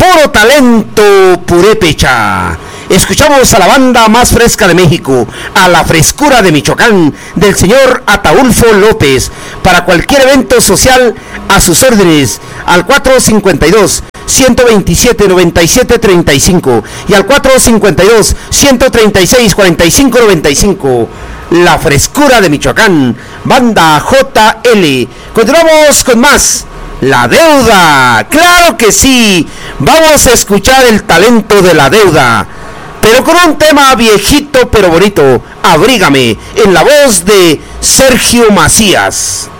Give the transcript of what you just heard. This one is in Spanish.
puro talento purépecha. Escuchamos a la banda más fresca de México, a la frescura de Michoacán, del señor Ataulfo López. Para cualquier evento social, a sus órdenes, al 452-127-9735 y al 452-136-4595. La frescura de Michoacán, banda JL. Continuamos con más. La Deuda, claro que sí. Vamos a escuchar el talento de La Deuda, pero con un tema viejito pero bonito, Abrígame, en la voz de Sergio Macías.